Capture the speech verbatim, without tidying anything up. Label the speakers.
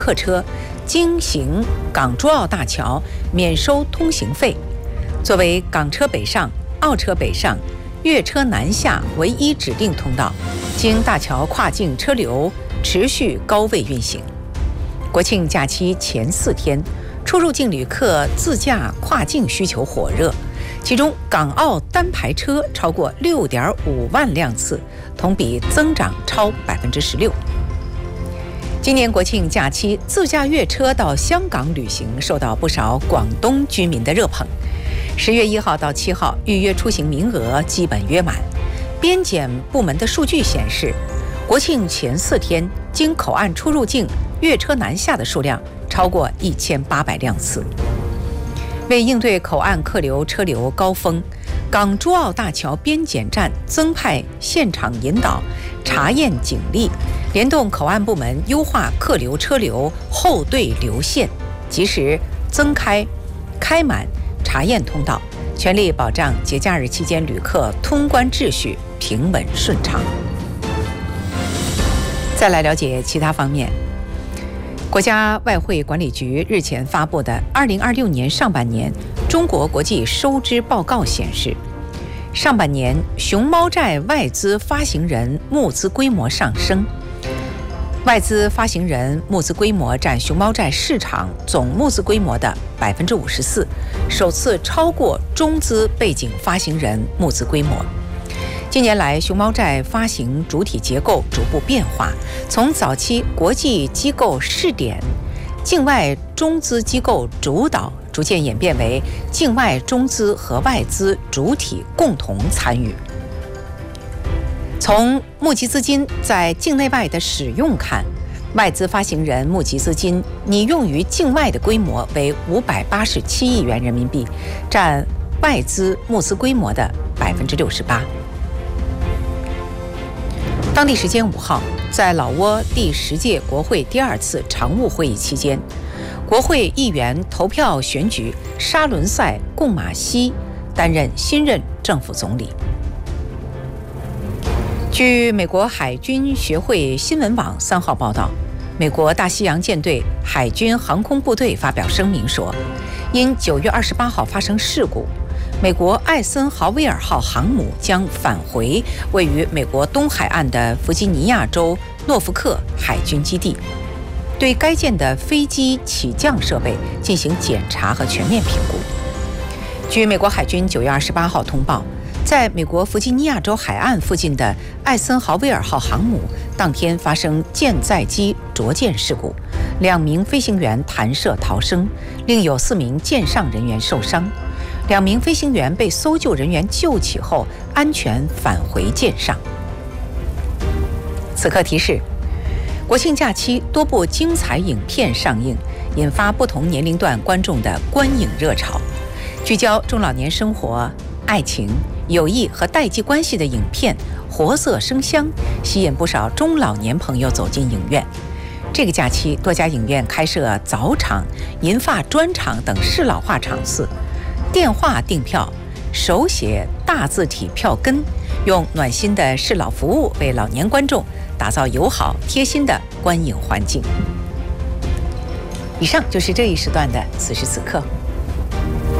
Speaker 1: 客车经行港珠澳大桥免收通行费。作为港车北上、澳车北上、粤车南下唯一指定通道，经大桥跨境车流持续高位运行。国庆假期前四天，出入境旅客自驾跨境需求火热，其中港澳单排车超过六点五万辆次，同比增长超百分之十六。今年国庆假期，自驾粤车到香港旅行受到不少广东居民的热捧。十月一号到七号，预约出行名额基本约满。边检部门的数据显示，国庆前四天经口岸出入境粤车南下的数量超过一千八百辆次。为应对口岸客流车流高峰，港珠澳大桥边检站增派现场引导、查验警力，联动口岸部门优化客流车流后队流线，及时增开、开满查验通道，全力保障节假日期间旅客通关秩序平稳顺畅。再来了解其他方面。国家外汇管理局日前发布的二零二六年上半年中国国际收支报告显示，上半年熊猫债外资发行人募资规模上升，外资发行人募资规模占熊猫债市场总募资规模的百分之五十四，首次超过中资背景发行人募资规模。近年来，熊猫债发行主体结构逐步变化，从早期国际机构试点、境外中资机构主导，逐渐演变为境外中资和外资主体共同参与。从募集资金在境内外的使用看，外资发行人募集资金拟用于境外的规模为五百八十七亿元人民币，占外资募资规模的百分之六十八。当地时间五号，在老挝第十届国会第二次常务会议期间，国会议员投票选举沙伦塞贡马西担任新任政府总理。据美国海军学会新闻网三号报道，美国大西洋舰队海军航空部队发表声明说，因九月二十八号发生事故，美国艾森豪威尔号航母将返回位于美国东海岸的弗吉尼亚州诺福克海军基地，对该舰的飞机起降设备进行检查和全面评估。据美国海军九月二十八号通报，在美国弗吉尼亚州海岸附近的艾森豪威尔号航母当天发生舰载机着舰事故，两名飞行员弹射逃生，另有四名舰上人员受伤。两名飞行员被搜救人员救起后安全返回舰上。此刻提示，国庆假期多部精彩影片上映，引发不同年龄段观众的观影热潮。聚焦中老年生活、爱情、友谊和代际关系的影片活色生香，吸引不少中老年朋友走进影院。这个假期，多家影院开设早场、银发专场等适老化场次，电话订票，手写大字体票根，用暖心的适老服务为老年观众打造友好贴心的观影环境。以上就是这一时段的此时此刻。